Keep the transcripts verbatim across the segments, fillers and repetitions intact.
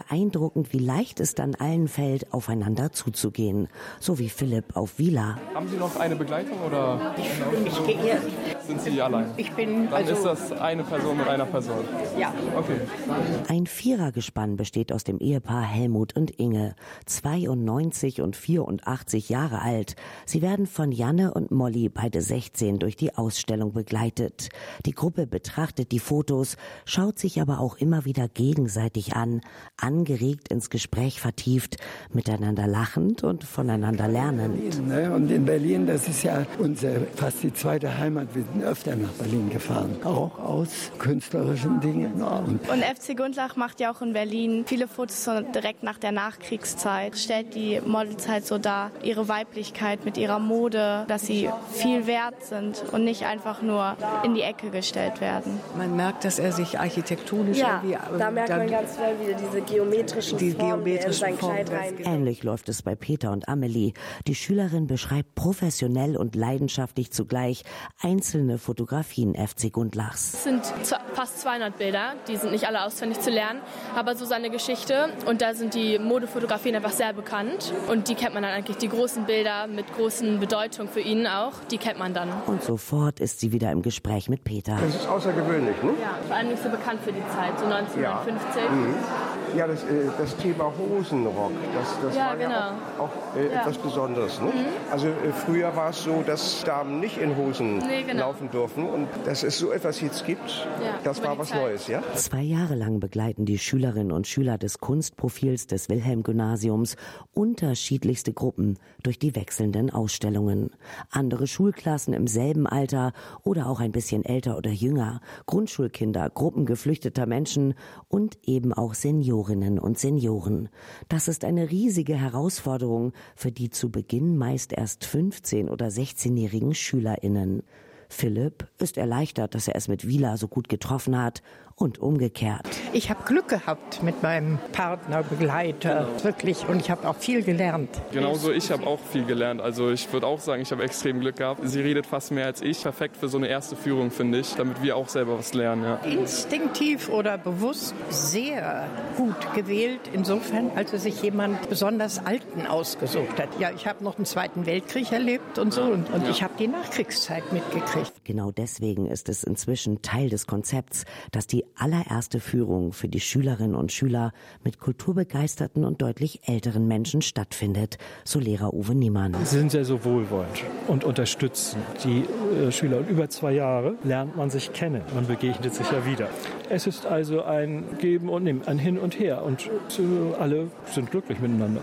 beeindruckend, wie leicht es dann allen fällt, aufeinander zuzugehen. So wie Philipp auf Vila. Haben Sie noch eine Begleitung oder? Ich fühle mich geehrt. Sind Sie allein? Ich bin, Dann also, ist das eine Person mit einer Person? Ja. Okay. Ein Vierergespann besteht aus dem Ehepaar Helmut und Inge, zweiundneunzig und vierundachtzig Jahre alt. Sie werden von Janne und Molly, beide sechzehn, durch die Ausstellung begleitet. Die Gruppe betrachtet die Fotos, schaut sich aber auch immer wieder gegenseitig an, angeregt ins Gespräch vertieft, miteinander lachend und voneinander lernend. Und in Berlin, das ist ja unsere fast die zweite Heimat. Wir sind öfter nach Berlin gefahren, auch aus künstlerischen Dingen. Und F C Gundlach macht ja auch in Berlin viele Fotos so direkt nach der Nachkriegszeit. Stellt die Models halt so dar, ihre Weiblichkeit mit ihrer Mode, dass sie viel wert sind und nicht einfach nur in die Ecke gestellt werden. Man merkt, dass er sich architektonisch ja, irgendwie... da merkt man ganz schnell wieder diese geometrischen die Formen, die geometrischen er in sein Formen, Kleid rein. Ähnlich läuft es bei Peter und Amelie. Die Schülerin beschreibt professionell und leidenschaftlich zugleich einzelne Fotografien F C Gundlachs. Es sind fast zweihundert Bilder, die sind nicht alle auswendig zu lernen, aber so seine Geschichte. Und da sind die Modefotografien einfach sehr bekannt. Und die kennt man dann eigentlich, die großen Bilder mit großen Bedeutung für ihn auch, die kennt man dann. Und sofort ist sie wieder im Gespräch mit Peter. Das ist außergewöhnlich, ne? Ja, vor allem nicht so bekannt für die Zeit, so neunzehnhundertfünfzig. Ja, mhm. ja das, äh, das Thema Hosenrock, das, das ja, war genau. ja auch, auch äh, ja. etwas Besonderes. Ne? Mhm. Also äh, früher war es so, dass Damen nicht in Hosen nee, genau. laufen durften. Und dass es so etwas jetzt gibt, ja, das war was Zeit. Neues. Ja? Zwei Jahre lang begleiten die Schülerinnen und Schüler des Kunstprofils des Wilhelm-Gymnasiums unterschiedlichste Gruppen durch die wechselnden Ausstellungen. Andere Schulklassen im selben Alter oder auch ein bisschen älter oder jünger, Grundschulkinder, Gruppen geflüchteter Menschen und eben auch Seniorinnen und Senioren. Das ist eine riesige Herausforderung für die zu Beginn meist erst fünfzehn- oder sechzehnjährigen SchülerInnen. Philipp ist erleichtert, dass er es mit Vila so gut getroffen hat und umgekehrt. Ich habe Glück gehabt mit meinem Partner, Begleiter, wirklich. Und ich habe auch viel gelernt. Genauso, ich habe auch viel gelernt. Also ich würde auch sagen, ich habe extrem Glück gehabt. Sie redet fast mehr als ich. Perfekt für so eine erste Führung, finde ich, damit wir auch selber was lernen. Ja. Instinktiv oder bewusst sehr gut gewählt. Insofern, als sich jemand besonders Alten ausgesucht hat. Ja, ich habe noch den Zweiten Weltkrieg erlebt und so. Und, und ja. ich habe die Nachkriegszeit mitgekriegt. Genau deswegen ist es inzwischen Teil des Konzepts, dass die allererste Führung für die Schülerinnen und Schüler mit kulturbegeisterten und deutlich älteren Menschen stattfindet, so Lehrer Uwe Niemann. Sie sind sehr so wohlwollend und unterstützen die äh, Schüler. Und über zwei Jahre lernt man sich kennen. Man begegnet sich ja wieder. Es ist also ein Geben und Nehmen, ein Hin und Her. Und äh, alle sind glücklich miteinander.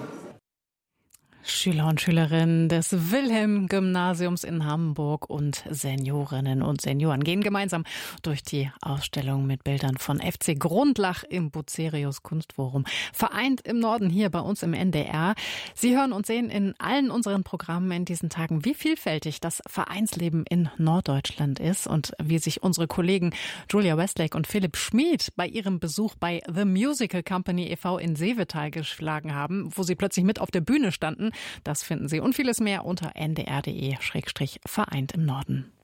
Schüler und Schülerinnen des Wilhelm-Gymnasiums in Hamburg und Seniorinnen und Senioren gehen gemeinsam durch die Ausstellung mit Bildern von F C Gundlach im Bucerius Kunstforum. Vereint im Norden hier bei uns im N D R. Sie hören und sehen in allen unseren Programmen in diesen Tagen, wie vielfältig das Vereinsleben in Norddeutschland ist und wie sich unsere Kollegen Julia Westlake und Philipp Schmid bei ihrem Besuch bei The Musical Company e V in Seevetal geschlagen haben, wo sie plötzlich mit auf der Bühne standen. Das finden Sie und vieles mehr unter n d r punkt d e slash vereint im Norden.